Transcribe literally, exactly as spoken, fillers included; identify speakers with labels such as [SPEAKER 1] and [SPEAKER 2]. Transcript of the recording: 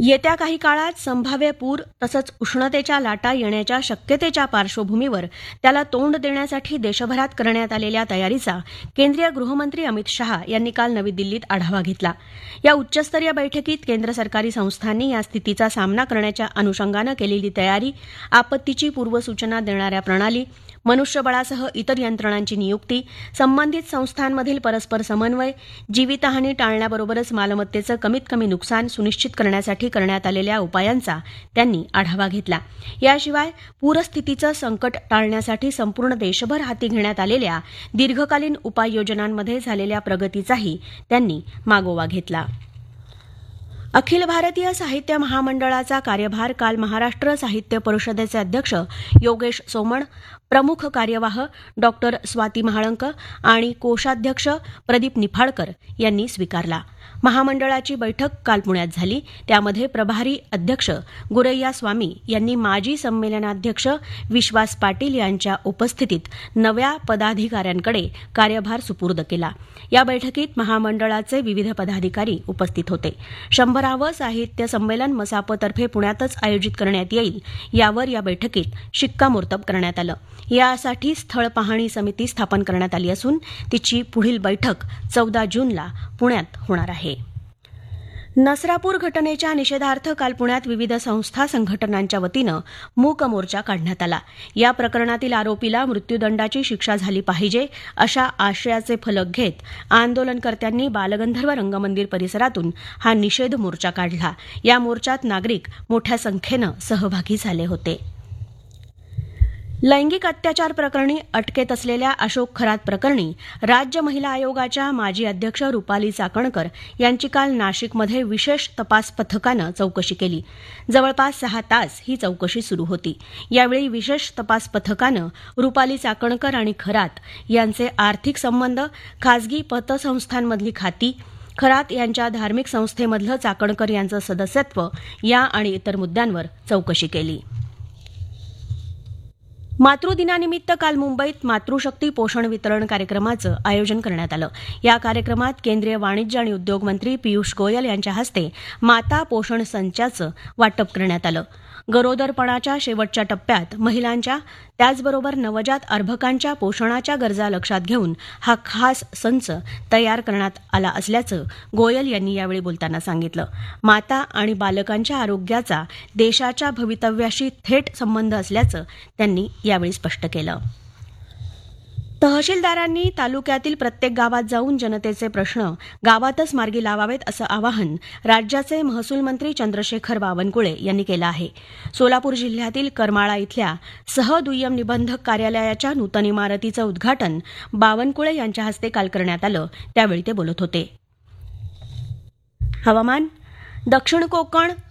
[SPEAKER 1] येत्या काही काळात संभाव्य पूर तसंच उष्णतेच्या लाटा येण्याच्या शक्यतेच्या पार्श्वभूमीवर त्याला तोंड देण्यासाठी देशभरात करण्यात आलेल्या तयारीचा केंद्रीय गृहमंत्री अमित शहा यांनी काल नवी दिल्लीत आढावा घेतला. या उच्चस्तरीय बैठकीत केंद्र सरकारी संस्थांनी या स्थितीचा सामना करण्याच्या अनुषंगानं केलेली तयारी, आपत्तीची पूर्वसूचना देणाऱ्या प्रणाली, मनुष्यबळासह इतर यंत्रणांची नियुक्ती, संबंधित संस्थांमधील परस्पर समन्वय, जीवितहानी टाळण्याबरोबरच मालमत्तेचं कमीत कमी नुकसान सुनिश्चित करण्यासाठी करण्यात आलेल्या उपायांचा त्यांनी आढावा घेतला. याशिवाय पूरस्थितीचं संकट टाळण्यासाठी संपूर्ण देशभर हाती घेण्यात आलेल्या दीर्घकालीन उपाययोजनांमध्ये झालेल्या प्रगतीचाही त्यांनी मागोवा घेतला. अखिल भारतीय साहित्य महामंडळाचा कार्यभार काल महाराष्ट्र साहित्य परिषदेचे अध्यक्ष योगेश सोमण, प्रमुख कार्यवाह डॉक्टर स्वाती महाळंक आणि कोषाध्यक्ष प्रदीप निफाडकर यांनी स्वीकारला. महामंडळाची बैठक काल पुण्यात झाली. त्यामध्ये प्रभारी अध्यक्ष गुरैया स्वामी यांनी माजी संमेलनाध्यक्ष विश्वास पाटील यांच्या उपस्थितीत नव्या पदाधिकाऱ्यांकडे कार्यभार सुपूर्द केला. या बैठकीत महामंडळाचे विविध पदाधिकारी उपस्थित होते. शंभरावं साहित्य संमेलन मसापतर्फे पुण्यातच आयोजित करण्यात येईल यावर या बैठकीत शिक्कामोर्तब करण्यात आलं. यासाठी स्थळ पाहणी समिती स्थापन करण्यात आली असून तिची पुढील बैठक चौदा जूनला पुण्यात होणार आहे. नसरापूर घटनेच्या निषेधार्थ काल पुण्यात विविध संस्था संघटनांच्या वतीनं मूक मोर्चा काढण्यात आला. या प्रकरणातील आरोपीला मृत्यूदंडाची शिक्षा झाली पाहिजे अशा आशयाचे फलक घेत आंदोलनकर्त्यांनी बालगंधर्व रंगमंदिर परिसरातून हा निषेध मोर्चा काढला. या मोर्चात नागरिक मोठ्या संख्येनं सहभागी झाले होते. लैंगिक अत्याचार प्रकरणी अटकेत असलेल्या अशोक खरात प्रकरणी राज्य महिला आयोगाच्या माजी अध्यक्ष रुपाली चाकणकर यांची काल नाशिकमध्ये विशेष तपास पथकानं चौकशी केली. जवळपास सहा तास ही चौकशी सुरू होती. यावेळी विशेष तपास पथकानं रुपाली चाकणकर आणि खरात यांचे आर्थिक संबंध, खासगी पतसंस्थांमधली खाती, खरात यांच्या धार्मिक संस्थेमधलं चाकणकर यांचं सदस्यत्व या आणि इतर मुद्द्यांवर चौकशी केली. मातृदिनानिमित्त काल मुंबईत मातृशक्ती पोषण वितरण कार्यक्रमाचं आयोजन करण्यात आलं. या कार्यक्रमात केंद्रीय वाणिज्य आणि उद्योग मंत्री पियुष गोयल यांच्या हस्ते माता पोषण संचाचं वाटप करण्यात आलं. गरोदरपणाच्या शेवटच्या टप्प्यात महिलांच्या त्याचबरोबर नवजात अर्भकांच्या पोषणाच्या गरजा लक्षात घेऊन हा खास संच तयार करण्यात आला असल्याचं गोयल यांनी यावेळी बोलताना सांगितलं. माता आणि बालकांच्या आरोग्याचा देशाच्या भवितव्याशी थेट संबंध असल्याचं त्यांनी यावेळी स्पष्ट केलं. तहसीलदारांनी तालुक्यातील प्रत्येक गावात जाऊन जनतेचे प्रश्न गावातच मार्गी लावावेत असं आवाहन राज्याचे महसूल मंत्री चंद्रशेखर बावनकुळे यांनी केलं आहे. सोलापूर जिल्ह्यातील करमाळा इथल्या सहदुय्यम निबंधक कार्यालयाच्या नूतन इमारतीचं उद्घाटन बावनकुळे यांच्या हस्ते काल करण्यात आलं. त्यावेळी ते बोलत होते. हवामान. दक्षिण कोकण,